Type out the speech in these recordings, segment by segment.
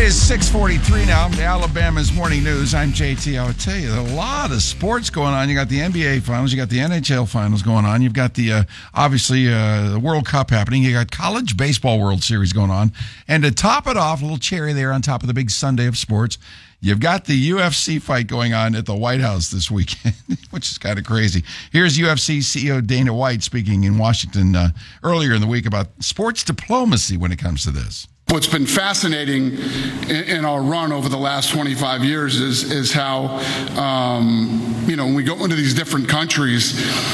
is 6:43 now. Alabama's Morning News. I'm JT. I would tell you, there's a lot of sports going on. You got the NBA Finals. You got the NHL Finals going on. You've got the, obviously, the World Cup happening. You got College Baseball World Series going on. And to top it off, a little cherry there on top of the big Sunday of sports, you've got the UFC fight going on at the White House this weekend, which is kind of crazy. Here's UFC CEO Dana White speaking in Washington earlier in the week about sports diplomacy when it comes to this. What's been fascinating in our run over the last 25 years is how, when we go into these different countries,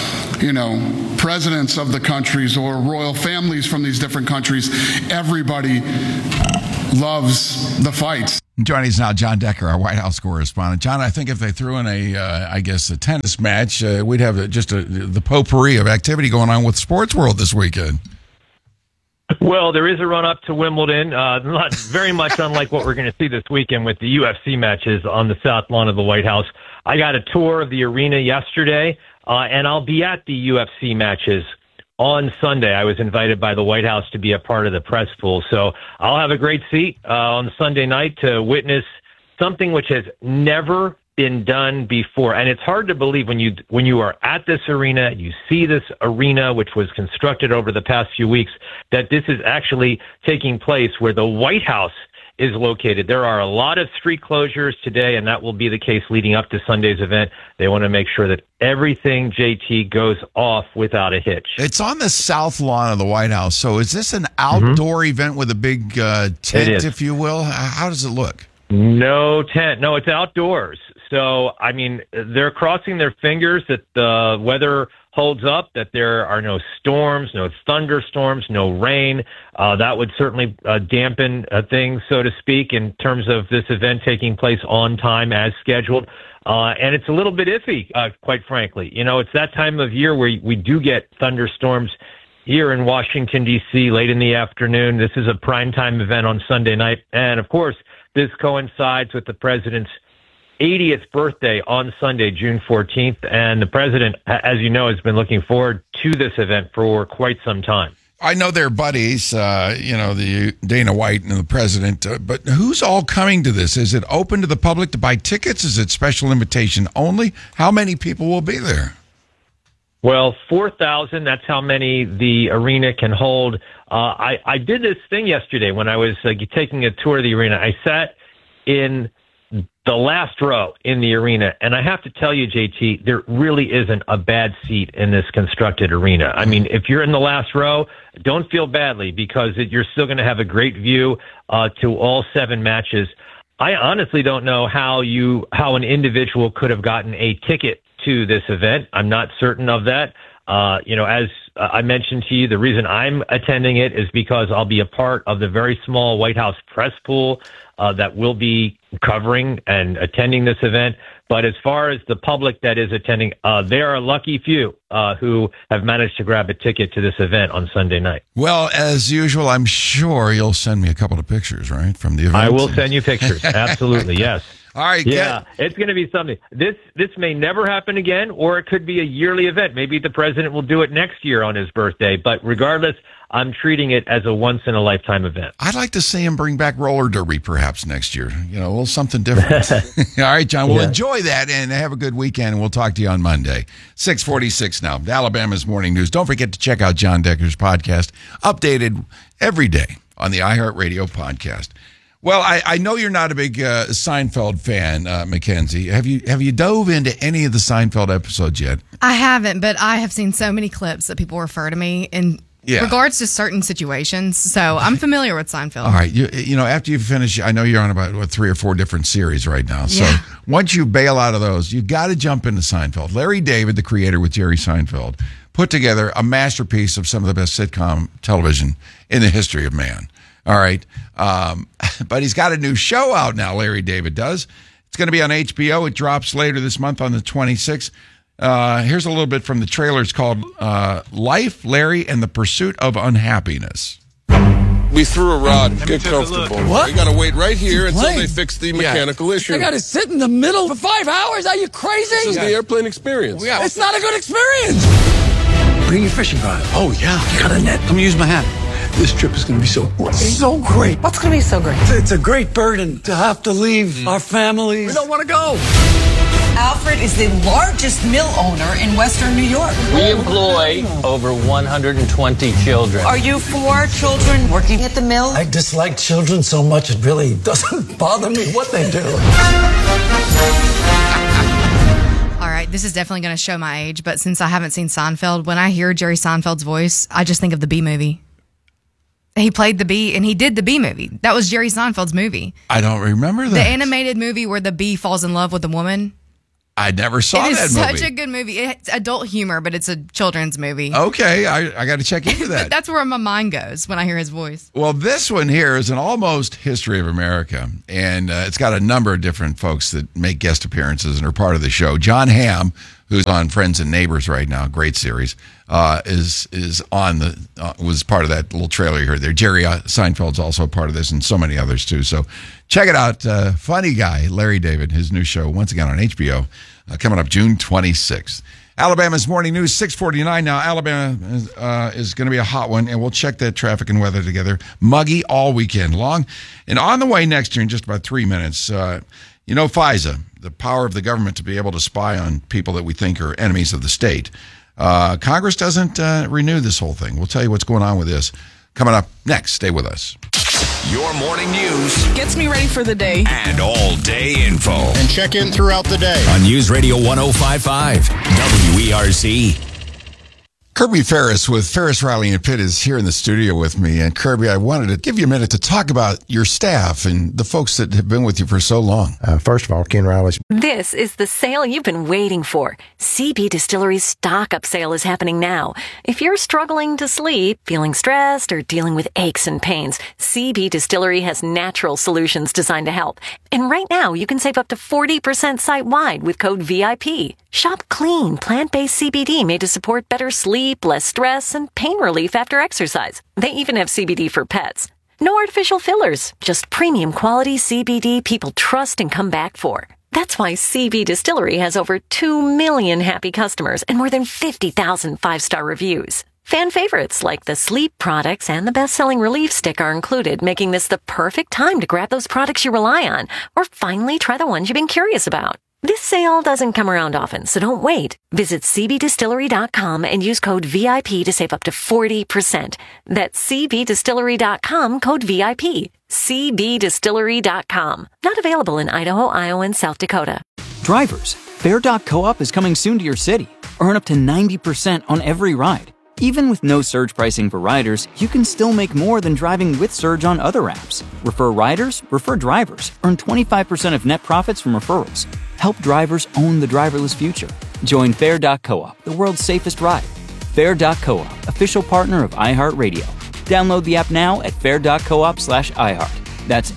presidents of the countries or royal families from these different countries, everybody loves the fights. Joining us now, John Decker, our White House correspondent. John, I think if they threw in a tennis match, we'd have the potpourri of activity going on with sports world this weekend. Well, there is a run-up to Wimbledon, not very much unlike what we're going to see this weekend with the UFC matches on the South Lawn of the White House. I got a tour of the arena yesterday, and I'll be at the UFC matches on Sunday. I was invited by the White House to be a part of the press pool, so I'll have a great seat on Sunday night to witness something which has never been done before. And it's hard to believe when you are at this arena, you see this arena, which was constructed over the past few weeks, that this is actually taking place where the White House is located. There are a lot of street closures today, and that will be the case leading up to Sunday's event. They want to make sure that everything, JT, goes off without a hitch. It's on the South Lawn of the White House. So is this an outdoor event with a big tent, if you will? How does it look? No tent. No, it's outdoors. So, I mean, they're crossing their fingers that the weather holds up, that there are no storms, no thunderstorms, no rain. That would certainly dampen things, so to speak, in terms of this event taking place on time as scheduled. And it's a little bit iffy, quite frankly. It's that time of year where we do get thunderstorms here in Washington, D.C., late in the afternoon. This is a primetime event on Sunday night. And, of course, this coincides with the president's 80th birthday on Sunday, June 14th. And the president, as you know, has been looking forward to this event for quite some time. I know they're buddies, the Dana White and the president, but who's all coming to this? Is it open to the public to buy tickets? Is it special invitation only? How many people will be there? Well, 4,000, that's how many the arena can hold. I did this thing yesterday when I was taking a tour of the arena. I sat in the last row in the arena, and I have to tell you, JT, there really isn't a bad seat in this constructed arena. I mean, if you're in the last row, don't feel badly because you're still going to have a great view to all 7 matches. I honestly don't know how an individual could have gotten a ticket to this event. I'm not certain of that. As I mentioned to you, the reason I'm attending it is because I'll be a part of the very small White House press pool that will be covering and attending this event. But as far as the public that is attending, there are a lucky few who have managed to grab a ticket to this event on Sunday night. Well, as usual, I'm sure you'll send me a couple of pictures, right, from the event? I will send you pictures. Absolutely, yes. All right. Yeah, it's going to be something. This may never happen again, or it could be a yearly event. Maybe the president will do it next year on his birthday. But regardless, I'm treating it as a once-in-a-lifetime event. I'd like to see him bring back roller derby perhaps next year. A little something different. All right, John, we'll enjoy that and have a good weekend, and we'll talk to you on Monday. 6:46 now, Alabama's Morning News. Don't forget to check out John Decker's podcast, updated every day on the iHeartRadio podcast. Well, I know you're not a big Seinfeld fan, Mackenzie. Have you dove into any of the Seinfeld episodes yet? I haven't, but I have seen so many clips that people refer to me in regards to certain situations. So I'm familiar with Seinfeld. All right. After you finish, I know you're on about 3 or 4 different series right now. So once you bail out of those, you got to jump into Seinfeld. Larry David, the creator with Jerry Seinfeld, put together a masterpiece of some of the best sitcom television in the history of man. All right. But he's got a new show out now, Larry David does. It's going to be on HBO. It drops later this month on the 26th. Here's a little bit from the trailer. It's called Life, Larry, and the Pursuit of Unhappiness. We threw a rod. Get comfortable. What? We got to wait right here until they fix the mechanical issue. I got to sit in the middle for 5 hours? Are you crazy? This is the airplane experience. It's not a good experience. Bring your fishing rod. Oh, yeah. You got a net? Let me use my hand. This trip is going to be so great. So great. What's going to be so great? It's a great burden to have to leave our families. We don't want to go. Alfred is the largest mill owner in Western New York. We employ over 120 children. Are you 4 children working at the mill? I dislike children so much it really doesn't bother me what they do. All right, this is definitely going to show my age, but since I haven't seen Seinfeld, when I hear Jerry Seinfeld's voice, I just think of the Bee Movie. He played the bee, and he did the Bee Movie. That was Jerry Seinfeld's movie. I don't remember that. The animated movie where the bee falls in love with a woman. I never saw that movie. It is such a good movie. It's adult humor, but it's a children's movie. Okay, I got to check into that. That's where my mind goes when I hear his voice. Well, this one here is an almost history of America, and it's got a number of different folks that make guest appearances and are part of the show. John Hamm, who's on Friends and Neighbors right now, great series, is on was part of that little trailer you heard there. Jerry Seinfeld's also part of this, and so many others too. So check it out. Funny guy, Larry David, his new show once again on HBO, coming up June 26th. Alabama's morning news, 6:49 now. Alabama is going to be a hot one, and we'll check that traffic and weather together. Muggy all weekend long. And on the way next year in just about 3 minutes, FISA, the power of the government to be able to spy on people that we think are enemies of the state. Congress doesn't renew this whole thing. We'll tell you what's going on with this. Coming up next. Stay with us. Your morning news gets me ready for the day. And all-day info. And check in throughout the day. On News Radio 105.5, WERC. Kirby Ferris with Ferris, Riley, and Pitt is here in the studio with me. And Kirby, I wanted to give you a minute to talk about your staff and the folks that have been with you for so long. First of all, Ken Riley's. This is the sale you've been waiting for. CB Distillery's stock-up sale is happening now. If you're struggling to sleep, feeling stressed, or dealing with aches and pains, CB Distillery has natural solutions designed to help. And right now, you can save up to 40% site-wide with code VIP. Shop clean, plant-based CBD made to support better sleep, less stress, and pain relief after exercise. They even have CBD for pets. No artificial fillers, just premium quality CBD people trust and come back for. That's why CB Distillery has over 2 million happy customers and more than 50,000 5-star reviews. Fan favorites like the sleep products and the best-selling relief stick are included, making this the perfect time to grab those products you rely on or finally try the ones you've been curious about. This sale doesn't come around often, so don't wait. Visit cbdistillery.com and use code VIP to save up to 40%. That's cbdistillery.com, code VIP. cbdistillery.com. Not available in Idaho, Iowa, and South Dakota. Drivers, Fair.coop is coming soon to your city. Earn up to 90% on every ride. Even with no surge pricing for riders, you can still make more than driving with Surge on other apps. Refer riders, refer drivers. Earn 25% of net profits from referrals. Help drivers own the driverless future. Join Fair.coop, the world's safest ride. Fair.coop, official partner of iHeartRadio. Download the app now at fair.coop/iHeart. That's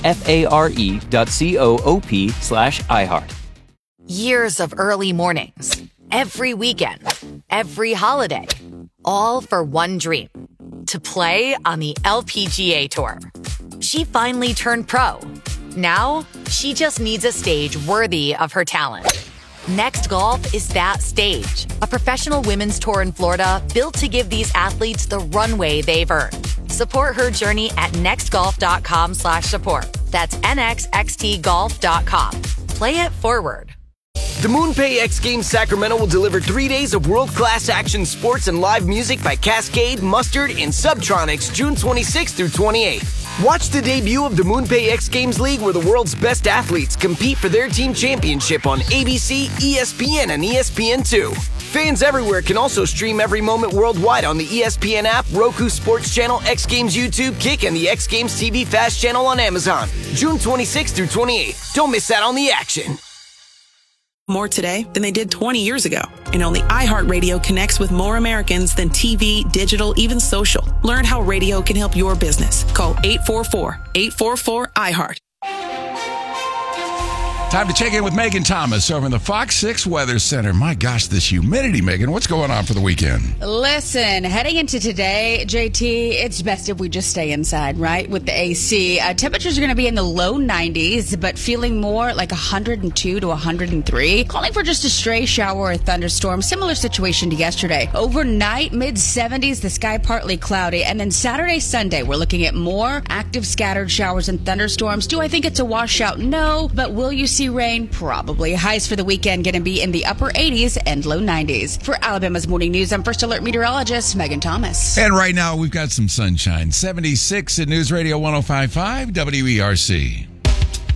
FARE.coop/iHeart. Years of early mornings, every weekend, every holiday, all for one dream, to play on the LPGA Tour. She finally turned pro. Now, she just needs a stage worthy of her talent. Next Golf is that stage, a professional women's tour in Florida built to give these athletes the runway they've earned. Support her journey at nextgolf.com/support. That's nxxtgolf.com. Play it forward. The MoonPay X Games Sacramento will deliver 3 days of world-class action sports and live music by Cascade, Mustard, and Subtronics June 26th through 28th. Watch the debut of the MoonPay X Games League where the world's best athletes compete for their team championship on ABC, ESPN, and ESPN2. Fans everywhere can also stream every moment worldwide on the ESPN app, Roku Sports Channel, X Games YouTube, Kick, and the X Games TV Fast channel on Amazon. June 26th through 28th. Don't miss out on the action. More today than they did 20 years ago. And only iHeartRadio connects with more Americans than TV, digital, even social. Learn how radio can help your business. Call 844-844-iHeart. Time to check in with Megan Thomas over in the Fox 6 Weather Center. My gosh, this humidity, Megan. What's going on for the weekend? Listen, heading into today, JT, it's best if we just stay inside, right, with the AC. Temperatures are going to be in the low 90s, but feeling more like 102 to 103. Calling for just a stray shower or thunderstorm. Similar situation to yesterday. Overnight, mid-70s, the sky partly cloudy. And then Saturday, Sunday, we're looking at more active scattered showers and thunderstorms. Do I think it's a washout? No. But will you see rain? Probably. Highs for the weekend going to be in the upper 80s and low 90s. For Alabama's Morning News, I'm First Alert Meteorologist Megan Thomas. And right now, we've got some sunshine. 76 at News Radio 105.5 WERC.